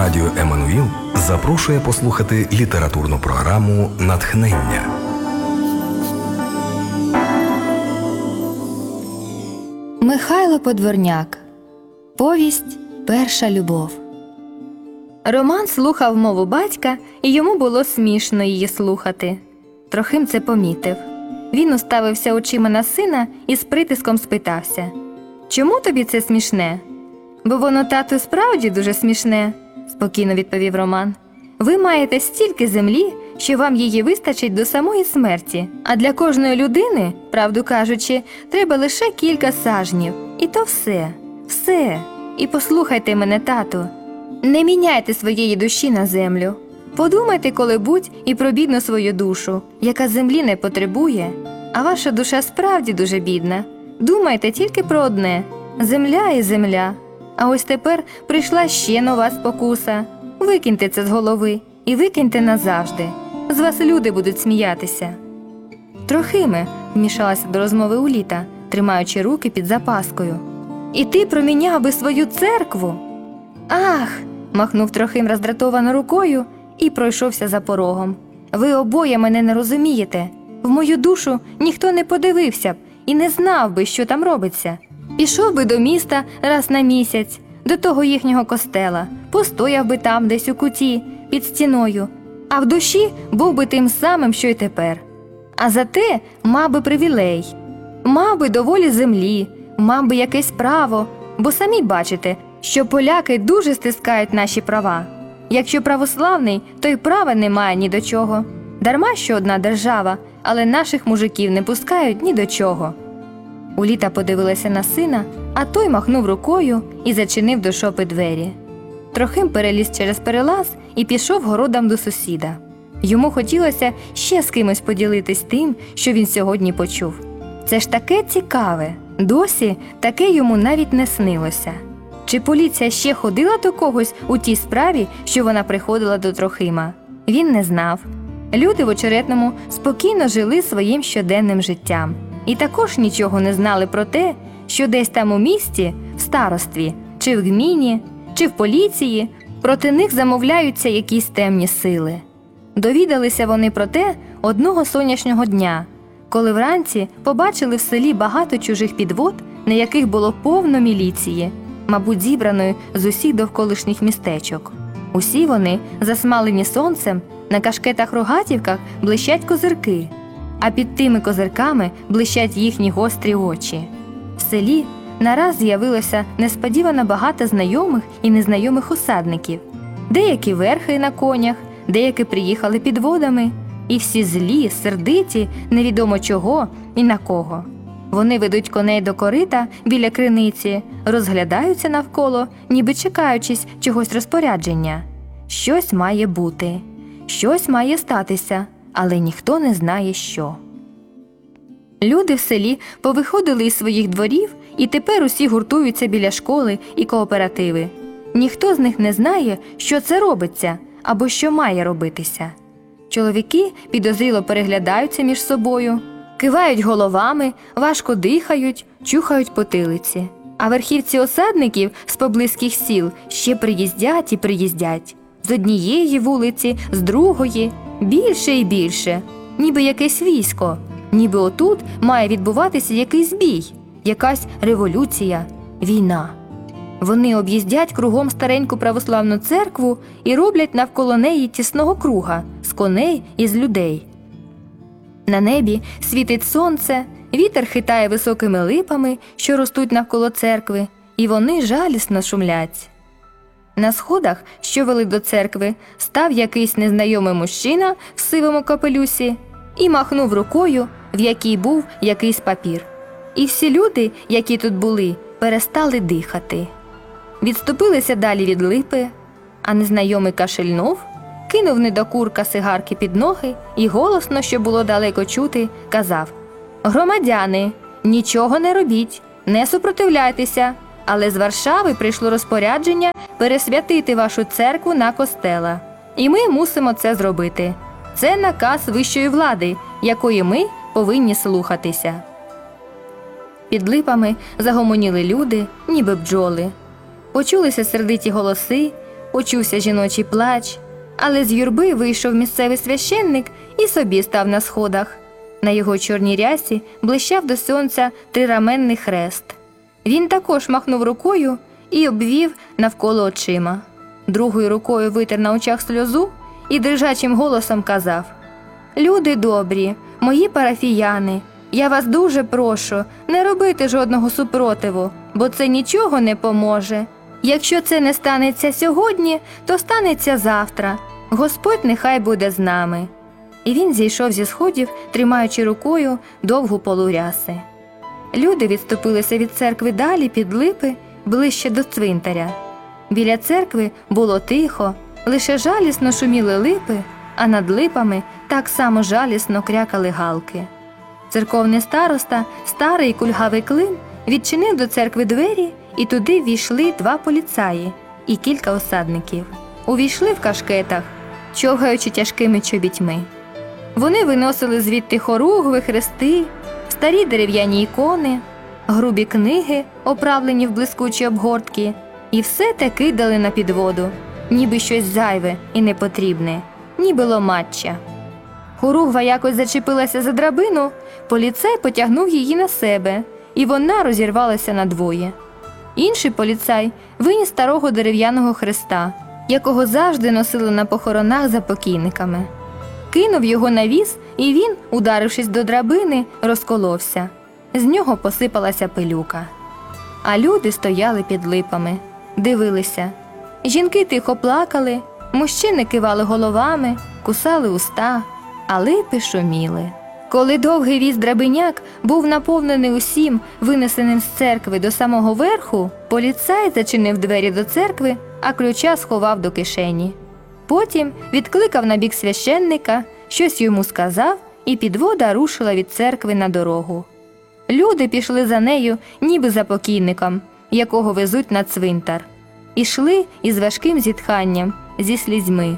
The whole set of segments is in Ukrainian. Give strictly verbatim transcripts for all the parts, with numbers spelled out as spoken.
Радіо Еммануїл запрошує послухати літературну програму «Натхнення». Михайло Подворняк. Повість «Перша любов». Роман слухав мову батька, і йому було смішно її слухати. Трохим це помітив. Він уставився очима на сина і з притиском спитався: «Чому тобі це смішне?» «Бо воно, тату, справді дуже смішне», – спокійно відповів Роман. «Ви маєте стільки землі, що вам її вистачить до самої смерті, а для кожної людини, правду кажучи, треба лише кілька сажнів. І то все, все. І послухайте мене, тату, не міняйте своєї душі на землю. Подумайте коли-будь і про бідну свою душу, яка землі не потребує. А ваша душа справді дуже бідна. Думайте тільки про одне – земля і земля. А ось тепер прийшла ще нова спокуса. Викиньте це з голови і викиньте назавжди. З вас люди будуть сміятися». «Трохиме», – вмішалася до розмови Уліта, тримаючи руки під запаскою. «І ти проміняв би свою церкву?» «Ах!» – махнув Трохим роздратовано рукою і пройшовся за порогом. «Ви обоє мене не розумієте. В мою душу ніхто не подивився б і не знав би, що там робиться. Пішов би до міста раз на місяць, до того їхнього костела, постояв би там десь у куті, під стіною, а в душі був би тим самим, що й тепер. А зате мав би привілей, мав би доволі землі, мав би якесь право, бо самі бачите, що поляки дуже стискають наші права. Якщо православний, то й права немає ні до чого. Дарма, що одна держава, але наших мужиків не пускають ні до чого». Уліта подивилася на сина, а той махнув рукою і зачинив до шопи двері. Трохим переліз через перелаз і пішов городом до сусіда. Йому хотілося ще з кимось поділитись тим, що він сьогодні почув. Це ж таке цікаве, досі таке йому навіть не снилося. Чи поліція ще ходила до когось у тій справі, що вона приходила до Трохима? Він не знав. Люди в Очеретному спокійно жили своїм щоденним життям. І також нічого не знали про те, що десь там у місті, в старостві, чи в гміні, чи в поліції проти них замовляються якісь темні сили. Довідалися вони про те одного сонячного дня, коли вранці побачили в селі багато чужих підвод, на яких було повно міліції, мабуть, зібраної з усіх довколишніх містечок. Усі вони, засмалені сонцем, на кашкетах-рогатівках блищать козирки, а під тими козирками блищать їхні гострі очі. В селі нараз з'явилося несподівано багато знайомих і незнайомих осадників. Деякі верхи на конях, деякі приїхали підводами, і всі злі, сердиті, невідомо чого і на кого. Вони ведуть коней до корита біля криниці, розглядаються навколо, ніби чекаючись чогось розпорядження. Щось має бути, щось має статися, але ніхто не знає, що. Люди в селі повиходили із своїх дворів, і тепер усі гуртуються біля школи і кооперативи. Ніхто з них не знає, що це робиться або що має робитися. Чоловіки підозріло переглядаються між собою, кивають головами, важко дихають, чухають потилиці. А верхівці осадників з поблизьких сіл ще приїздять і приїздять. З однієї вулиці, з другої, більше і більше, ніби якесь військо, ніби отут має відбуватися якийсь бій, якась революція, війна. Вони об'їздять кругом стареньку православну церкву і роблять навколо неї тісного круга з коней і з людей. На небі світить сонце, вітер хитає високими липами, що ростуть навколо церкви, і вони жалісно шумлять. На сходах, що вели до церкви, став якийсь незнайомий мужчина в сивому капелюсі і махнув рукою, в якій був якийсь папір. І всі люди, які тут були, перестали дихати. Відступилися далі від липи, а незнайомий кашельнув, кинув недокурка сигарки під ноги і голосно, що було далеко чути, казав: «Громадяни, нічого не робіть, не супротивляйтеся, але з Варшави прийшло розпорядження пересвятити вашу церкву на костела. І ми мусимо це зробити. Це наказ вищої влади, якої ми повинні слухатися». Під липами загомоніли люди, ніби бджоли. Почулися сердиті голоси, почувся жіночий плач, але з юрби вийшов місцевий священник і собі став на сходах. На його чорній рясі блищав до сонця трираменний хрест. Він також махнув рукою і обвів навколо очима. Другою рукою витер на очах сльозу і дрижачим голосом казав: «Люди добрі, мої парафіяни, я вас дуже прошу, не робити жодного супротиву, бо це нічого не поможе. Якщо це не станеться сьогодні, то станеться завтра. Господь нехай буде з нами». І він зійшов зі сходів, тримаючи рукою довгу полу ряси. Люди відступилися від церкви далі під липи, ближче до цвинтаря. Біля церкви було тихо, лише жалісно шуміли липи, а над липами так само жалісно крякали галки. Церковний староста, старий кульгавий Клим, відчинив до церкви двері, і туди ввійшли два поліцаї і кілька осадників. Увійшли в кашкетах, човгаючи тяжкими чобітьми. Вони виносили звідти хоругви, хрести, старі дерев'яні ікони, грубі книги, оправлені в блискучі обгортки, і все те кидали на підводу, ніби щось зайве і непотрібне, ніби ломаччя. Хоругва якось зачепилася за драбину, поліцай потягнув її на себе, і вона розірвалася надвоє. Інший поліцай виніс старого дерев'яного хреста, якого завжди носили на похоронах за покійниками. Кинув його на віз, і він, ударившись до драбини, розколовся. З нього посипалася пилюка. А люди стояли під липами, дивилися. Жінки тихо плакали, мужчини кивали головами, кусали уста, а липи шуміли. Коли довгий віз драбиняк був наповнений усім, винесеним з церкви до самого верху, поліцай зачинив двері до церкви, а ключа сховав до кишені. Потім відкликав на бік священника, щось йому сказав, і підвода рушила від церкви на дорогу. Люди пішли за нею, ніби за покійником, якого везуть на цвинтар. Ішли із важким зітханням, зі слізьми.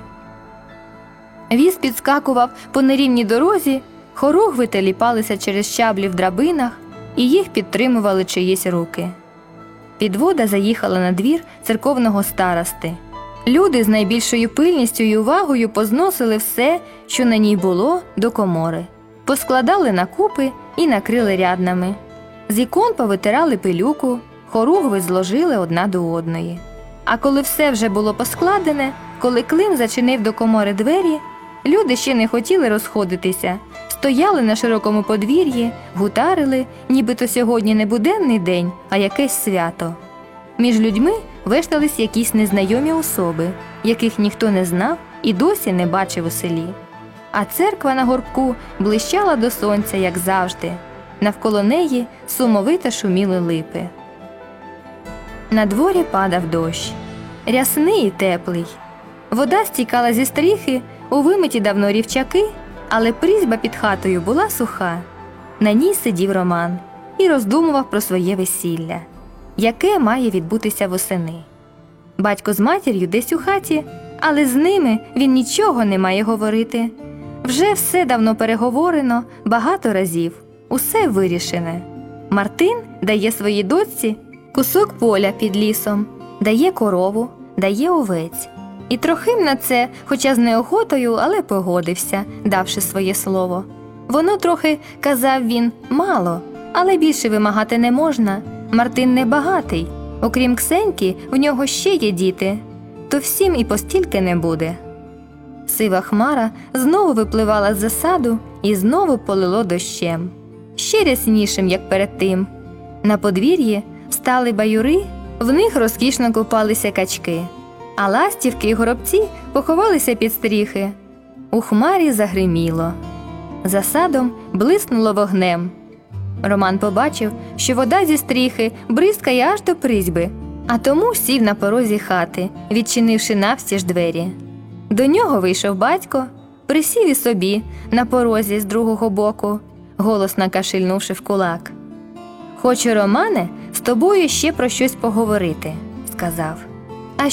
Віз підскакував по нерівній дорозі, хоругви теліпалися через щаблі в драбинах, і їх підтримували чиїсь руки. Підвода заїхала на двір церковного старости. Люди з найбільшою пильністю і увагою позносили все, що на ній було, до комори. Поскладали на купи і накрили ряднами. З ікон повитирали пилюку, хоругви зложили одна до одної. А коли все вже було поскладене, коли Клим зачинив до комори двері, люди ще не хотіли розходитися, стояли на широкому подвір'ї, гутарили, нібито сьогодні не буденний день, а якесь свято. Між людьми вештались якісь незнайомі особи, яких ніхто не знав і досі не бачив у селі. А церква на горбку блищала до сонця, як завжди. Навколо неї сумовито шуміли липи. На дворі падав дощ. Рясний і теплий. Вода стікала зі стріхи у вимиті давно рівчаки, але прізьба під хатою була суха. На ній сидів Роман і роздумував про своє весілля, яке має відбутися восени. Батько з матір'ю десь у хаті, але з ними він нічого не має говорити. Вже все давно переговорено багато разів, усе вирішене. Мартин дає своїй дочці кусок поля під лісом, дає корову, дає овець. І Трохим на це, хоча з неохотою, але погодився, давши своє слово. Воно трохи, казав він, мало, але більше вимагати не можна. Мартин не багатий, окрім Ксеньки, в нього ще є діти, то всім і постільки не буде. Сива хмара знову випливала з-за саду і знову полило дощем. Ще ряснішим, як перед тим. На подвір'ї стали баюри, в них розкішно купалися качки, а ластівки й горобці поховалися під стріхи. У хмарі загриміло. За садом блиснуло вогнем. Роман побачив, що вода зі стріхи бризкає аж до призьби, а тому сів на порозі хати, відчинивши навстіж двері. До нього вийшов батько, присів і собі на порозі з другого боку, голосно кашильнувши в кулак. «Хочу, Романе, з тобою ще про щось поговорити», – сказав.